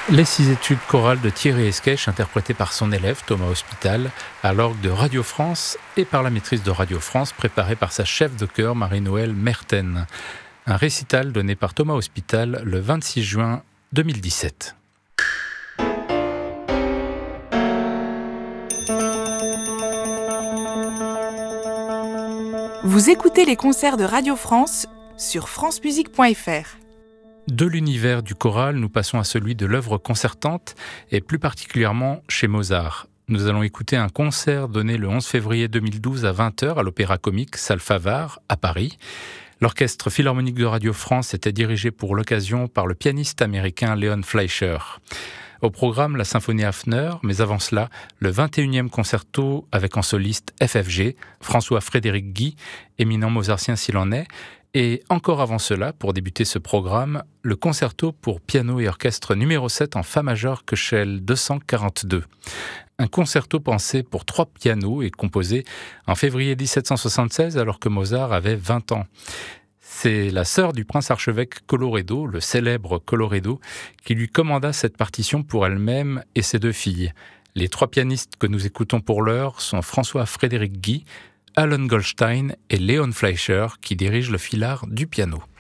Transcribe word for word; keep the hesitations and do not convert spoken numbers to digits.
Les six études chorales de Thierry Esquèche, interprétées par son élève Thomas Hospital, à l'orgue de Radio France et par la maîtrise de Radio France, préparée par sa chef de chœur Marie-Noëlle Merten. Un récital donné par Thomas Hospital le vingt-six juin deux mille dix-sept. Vous écoutez les concerts de Radio France sur france musique point f r. De l'univers du choral, nous passons à celui de l'œuvre concertante et plus particulièrement chez Mozart. Nous allons écouter un concert donné le onze février deux mille douze à vingt heures à l'Opéra Comique Salle Favart à Paris. L'Orchestre Philharmonique de Radio France était dirigé pour l'occasion par le pianiste américain Leon Fleischer. Au programme, la symphonie Hafner, mais avant cela, le vingt et unième concerto avec en soliste F F G, François-Frédéric Guy, éminent mozartien s'il en est, et encore avant cela, pour débuter ce programme, le concerto pour piano et orchestre numéro sept en Fa majeur Köchel deux cent quarante-deux. Un concerto pensé pour trois pianos et composé en février dix-sept cent soixante-seize alors que Mozart avait vingt ans. C'est la sœur du prince-archevêque Colloredo, le célèbre Colloredo, qui lui commanda cette partition pour elle-même et ses deux filles. Les trois pianistes que nous écoutons pour l'heure sont François-Frédéric Guy, Alan Goldstein et Leon Fleischer, qui dirigent le filard du piano.